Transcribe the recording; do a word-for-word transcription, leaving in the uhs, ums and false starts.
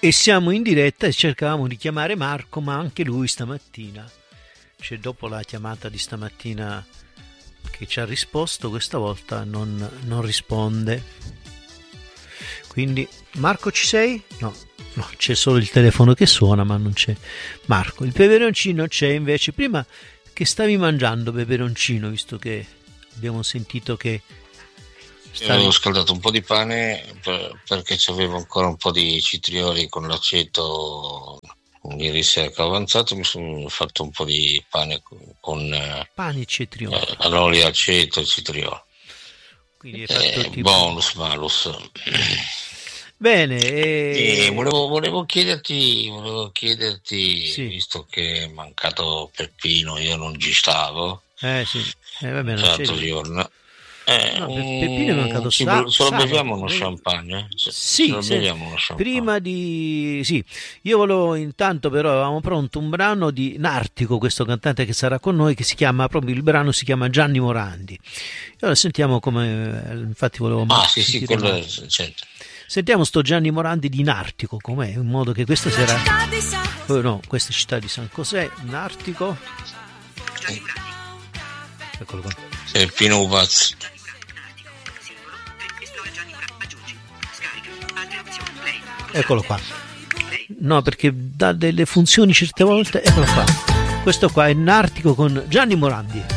E siamo in diretta e cercavamo di chiamare Marco, ma anche lui stamattina, cioè dopo la chiamata di stamattina che ci ha risposto, questa volta non, non risponde. Quindi Marco, ci sei? No, no, c'è solo il telefono che suona, ma non c'è Marco. Il peperoncino c'è invece. Prima che stavi mangiando peperoncino, visto che abbiamo sentito che Io avevo scaldato un po' di pane per, perché c'avevo ancora un po' di citrioli con l'aceto ieri sera che ho avanzato. Mi sono fatto un po' di pane con, con pane e cetrioli, eh, all'olio, aceto e citrioli. Quindi hai fatto eh, tipo... bonus malus. Bene, e... E volevo, volevo chiederti volevo chiederti sì. Visto che è mancato Peppino, io non ci stavo eh sì eh, va bene, l'altro giorno. Eh, no, Peppino è mancato ci, sa- ce lo sabato. beviamo uno champagne? Ce, Sì, ce lo se, beviamo uno champagne. prima di sì, io volevo intanto, però avevamo pronto un brano di Nartico, questo cantante che sarà con noi, che si chiama proprio, il brano si chiama Gianni Morandi. Allora sentiamo come, infatti volevo ah sì sì sentire, quello è, certo. Sentiamo sto Gianni Morandi di Nartico com'è, in modo che questa sera oh, no, questa città di San José, Nartico, eccolo qua, Peppino Uvazzi. Eccolo qua. No, perché dà delle funzioni certe volte. Eccolo qua. Questo qua è Nartico con Gianni Morandi.